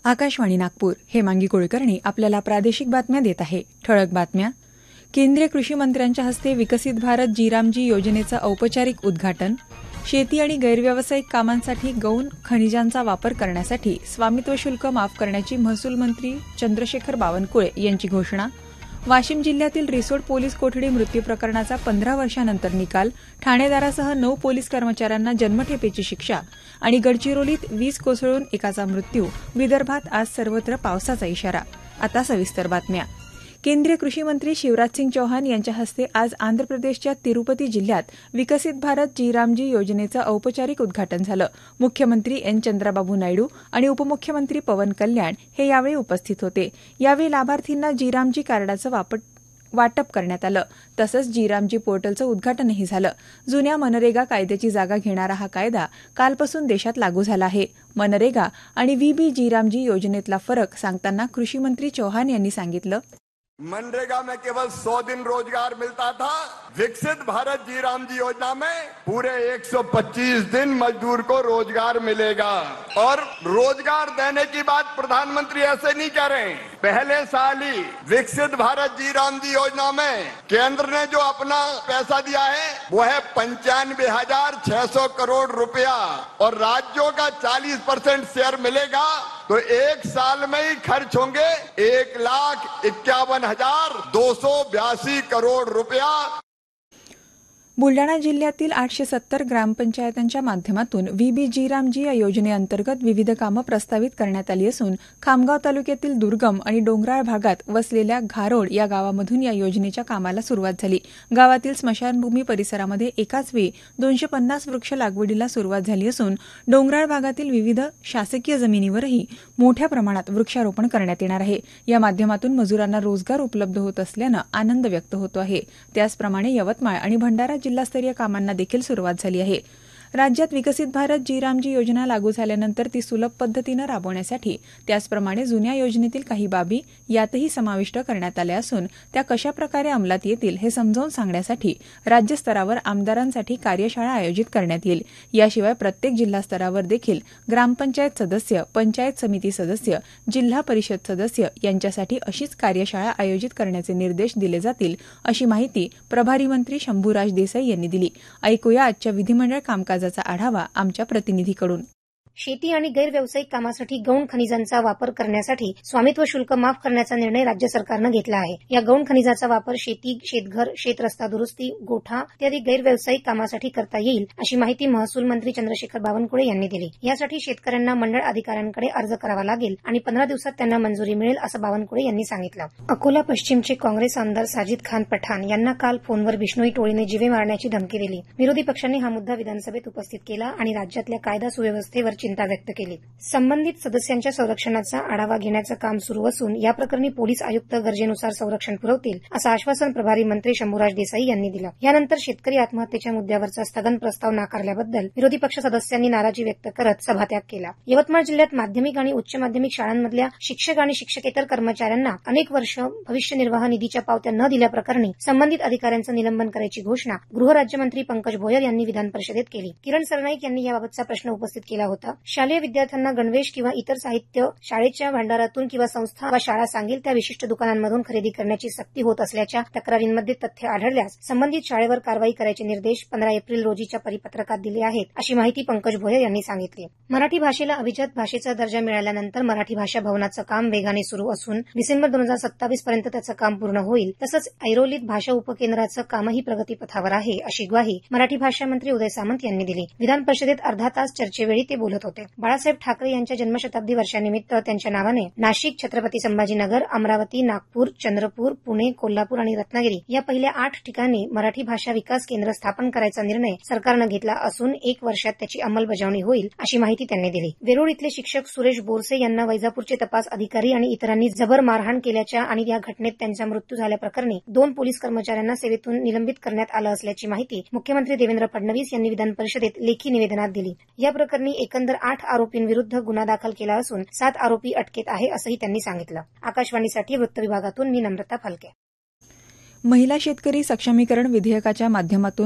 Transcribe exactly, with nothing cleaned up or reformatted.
आकाशवाणी नागपूर. हेमांगी कुलकर्णी आपल्याला प्रादेशिक बातम्या देत आहे. ठळक बातम्या. केंद्रीय कृषी मंत्र्यांच्या हस्ते विकसित भारत जीरामजी योजनेचं औपचारिक उद्घाटन. शेती आणि गैरव्यावसायिक कामांसाठी गौण खनिजांचा वापर करण्यासाठी स्वामित्व शुल्क माफ करण्याची महसूल मंत्री चंद्रशेखर बावनकुळे यांची घोषणा. वाशिम जिल्ह्यातील रिसोड पोलीस कोठडी मृत्यू प्रकरणाचा पंधरा वर्षानंतर निकाल. ठाणेदारासह नऊ पोलीस कर्मचाऱ्यांना जन्मठेपेची शिक्षा. आणि गडचिरोलीत वीज कोसळून एकाचा मृत्यू. विदर्भात आज सर्वत्र पावसाचा इशारा. आता सविस्तर बातम्या. केंद्रीय कृषी मंत्री शिवराज सिंग चौहान यांच्या हस्ते आज आंध्र प्रदेशच्या तिरुपती जिल्ह्यात विकसित भारत जीरामजी योजनेचं औपचारिक उद्घाटन झालं. मुख्यमंत्री एन चंद्राबाबू नायडू आणि उपमुख्यमंत्री पवन कल्याण हे यावेळी उपस्थित होते. यावेळी लाभार्थींना जीरामजी कार्डाचं वापर वाटप करण्यात आलं. तसंच जीरामजी पोर्टलचं उद्घाटनही झालं. जुन्या मनरेगा कायद्याची जागा घेणारा हा कायदा कालपासून देशात लागू झाला आहे. मनरेगा आणि व्हीबी जीरामजी योजनेतला फरक सांगताना कृषी मंत्री चौहान यांनी सांगितलं. मनरेगा में केवल सौ दिन रोजगार मिलता था. विकसित भारत जीरामजी योजना में पूरे एक सौ पच्चीस दिन मजदूर को रोजगार मिलेगा. और रोजगार देने की बात प्रधानमंत्री ऐसे नहीं कह रहे हैं. पहले साल ही विकसित भारत जीरामजी योजना में केंद्र ने जो अपना पैसा दिया है वो है पंचानवे हजार छह सौ करोड़ रुपया और राज्यों का चालीस परसेंट शेयर मिलेगा. तो एक साल में ही खर्च होंगे एक लाख इक्यावन हजार दो सौ बयासी करोड़ रुपया. बुलडाणा जिल्ह्यातील आठशे सत्तर ग्रामपंचायतांच्या माध्यमातून व्हीबी जीरामजी या योजनेअंतर्गत विविध कामं प्रस्तावित करण्यात आली असून खामगाव तालुक्यातील दुर्गम आणि डोंगराळ भागात वसलेल्या घारोड या गावामधून या योजनेच्या कामाला सुरुवात झाली. गावातील स्मशानभूमी परिसरामध्ये एकाच वेळी दोनशे पन्नास वृक्ष लागवडीला सुरुवात झाली असून डोंगराळ भागातील विविध शासकीय जमिनीवरही मोठ्या प्रमाणात वृक्षारोपण करण्यात येणार आहे. या माध्यमातून मजुरांना रोजगार उपलब्ध होत असल्यानं आनंद व्यक्त होतो आहे. त्याचप्रमाणे यवतमाळ आणि भंडारा जिल्हास्तरीय कामांना देखील सुरुवात झाली आहे. राज्यात विकसित भारत जीरामजी योजना लागू झाल्यानंतर ती सुलभ पद्धतीनं राबवण्यासाठी त्याचप्रमाणे जुन्या योजनेतील काही बाबी यातही समाविष्ट करण्यात आल्या असून त्या कशाप्रकारे अंमलात येतील हे समजावून सांगण्यासाठी राज्यस्तरावर आमदारांसाठी कार्यशाळा आयोजित करण्यात येईल. याशिवाय प्रत्येक जिल्हास्तरावर देखील ग्रामपंचायत सदस्य, पंचायत समिती सदस्य, जिल्हा परिषद सदस्य यांच्यासाठी अशीच कार्यशाळा आयोजित करण्याचे निर्देश दिले जातील, अशी माहिती प्रभारी मंत्री शंभूराज देसाई यांनी दिली. ऐकूया आजच्या विधिमंडळ कामकाज आढावा आमच्या प्रतिनिधीकडून. शेती आणि गैरव्यावसायिक कामासाठी गौण खनिजांचा वापर करण्यासाठी स्वामित्व शुल्क माफ करण्याचा निर्णय राज्य सरकारनं घेतला आहे. या गौण खनिजाचा वापर शेती, शेतघर, शेतरस्ता दुरुस्ती, गोठा इत्यादी गैरव्यावसायिक कामासाठी करता येईल, अशी माहिती महसूल मंत्री चंद्रशेखर बावनकुळे यांनी दिली. यासाठी शेतकऱ्यांना मंडळ अधिकाऱ्यांकडे अर्ज करावा लागेल आणि पंधरा दिवसात त्यांना मंजुरी मिळेल, असं बावनकुळे यांनी सांगितलं. अकोला पश्चिमचे काँग्रेस आमदार साजिद खान पठाण यांना काल फोनवर बिश्नोई टोळीने जीवे मारण्याची धमकी दिली. विरोधी पक्षांनी हा मुद्दा विधानसभेत उपस्थित केला आणि राज्यातल्या कायदा सुव्यवस्थेवर चिंता व्यक्त केली. संबंधित सदस्यांच्या संरक्षणाचा आढावा घेण्याचं काम सुरू असून या प्रकरणी पोलीस आयुक्त गरजेनुसार संरक्षण पुरवतील, असं आश्वासन प्रभारी मंत्री शंभूराज देसाई यांनी दिलं. यानंतर शेतकरी आत्महत्येच्या मुद्द्यावरचा स्थगन प्रस्ताव नाकारल्याबद्दल विरोधी पक्ष सदस्यांनी नाराजी व्यक्त करत सभात्याग केला. यवतमाळ जिल्ह्यात माध्यमिक आणि उच्च माध्यमिक शाळांमधल्या शिक्षक आणि शिक्षकेतर कर्मचाऱ्यांना अनेक वर्ष भविष्य निर्वाह निधीच्या पावत्या न दिल्याप्रकरणी संबंधित अधिकाऱ्यांचं निलंबन करायची घोषणा गृहराज्यमंत्री पंकज भोयर यांनी विधान परिषदेत केली. किरण सरनाईक यांनी याबाबतचा प्रश्न उपस्थित केला होता. शालेय विद्यार्थ्यांना गणवेश किंवा इतर साहित्य शाळेच्या भांडारातून किंवा संस्था वा शाळा सांगेल त्या विशिष्ट दुकानांमधून खरेदी करण्याची सक्ती होत असल्याच्या तक्रारींमध्ये तथ्य आढळल्यास संबंधित शाळेवर कारवाई करायचे निर्देश पंधरा एप्रिल रोजीच्या परिपत्रकात दिले आहेत, अशी माहिती पंकज भोयर यांनी सांगितली. मराठी भाषेला अभिजात भाषेचा दर्जा मिळाल्यानंतर मराठी भाषा भवनाचं काम वेगाने सुरू असून डिसेंबर दोन हजार सत्तावीस पर्यंत त्याचं काम पूर्ण होईल. तसंच ऐरोलीत भाषा उपकेंद्राचं कामही प्रगतीपथावर आहे, अशी ग्वाही मराठी भाषा मंत्री उदय सामंत यांनी दिली. विधान परिषदेत अर्धा तास चर्चेवेळी ते बोलत होते. बाळासाहेब ठाकरे यांच्या जन्मशताब्दी वर्षानिमित्त त्यांच्या नावाने नाशिक, छत्रपती संभाजीनगर, अमरावती, नागपूर, चंद्रपूर, पुणे, कोल्हापूर आणि रत्नागिरी या पहिल्या आठ ठिकाणी मराठी भाषा विकास केंद्र स्थापन करायचा निर्णय सरकारनं घेतला असून एक वर्षात त्याची अंमलबजावणी होईल, अशी माहिती त्यांनी दिली. वेरूळ इथले शिक्षक सुरेश बोरसे यांना वैजापूरचे तपास अधिकारी आणि इतरांनी जबर मारहाण केल्याच्या आणि या घटनेत त्यांचा मृत्यू झाल्याप्रकरणी दोन पोलीस कर्मचाऱ्यांना सेवेतून निलंबित करण्यात आलं असल्याची माहिती मुख्यमंत्री देवेंद्र फडणवीस यांनी विधान परिषदेत लेखी निवेदनात दिली. या प्रकरणी एकंदर आठ आरोपींविरुद्ध गुन्हा दाखल केला असून सात आरोपी अटकेत आहे, असंही त्यांनी सांगितलं. आकाशवाणीसाठी वृत्त विभागातून मी नम्रता फलके. महिला शेतकरी सक्षमीकरण विधेयकाच्या माध्यमातून